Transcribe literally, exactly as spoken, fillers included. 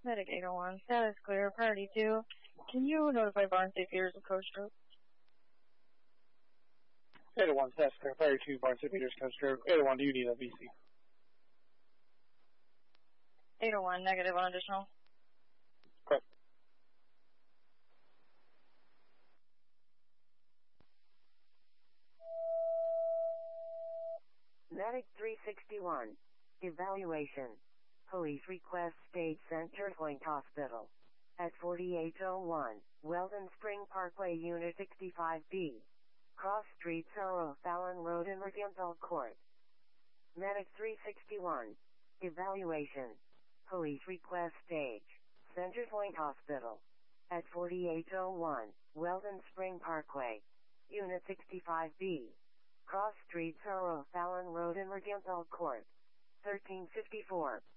Medic eight oh one, status clear, priority two. Can you notify Barn Safe Peters of Coast Stroke? eight oh one, status clear, priority two, Barn Safe Peters, Coast Stroke. eight oh one, do you need a B C? eight oh one, negative on additional. Correct. Medic three sixty-one. Evaluation. Police request stage Center Point Hospital. At forty-eight oh one, Weldon Spring Parkway, Unit sixty-five B. Cross Street, Sorrow, Fallon Road, in Mercantile Court. Medic three sixty-one. Evaluation. Police request stage Center Point Hospital. At forty-eight oh one, Weldon Spring Parkway, Unit sixty-five B. Cross Street, Sorrow, Fallon Road, in Mercantile Court. thirteen fifty-four.